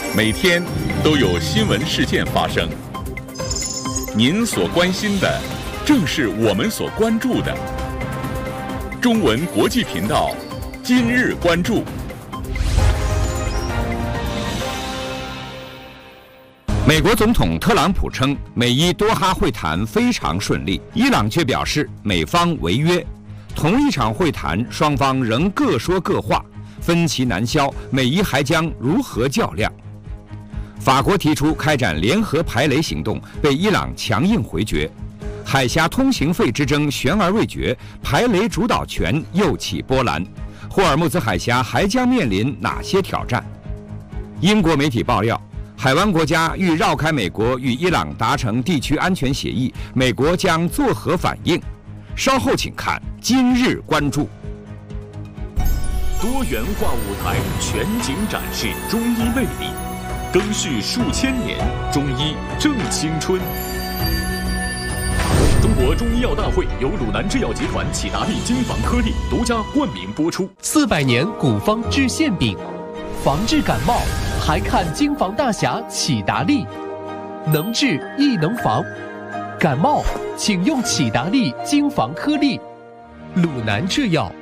每天都有新闻事件发生。您所关心的，正是我们所关注的。中文国际频道，今日关注。 美国总统特朗普称，美伊多哈会谈非常顺利，伊朗却表示美方违约。同一场会谈，双方仍各说各话，分歧难消，美伊还将如何较量？法国提出开展联合排雷行动，被伊朗强硬回绝。海峡通行费之争悬而未决，排雷主导权又起波澜。霍尔木兹海峡还将面临哪些挑战？英国媒体爆料，海湾国家欲绕开美国与伊朗达成地区安全协议，美国将作何反应？稍后请看今日关注。 多元化舞台全景展示中医魅力，更续数千年，中医正青春。中国中医药大会由鲁南制药集团启达利金防颗粒独家冠名播出。 400年古方治馅饼，防治感冒还看金防大侠启达利，能治亦能防。感冒请用启达利金防颗粒。鲁南制药。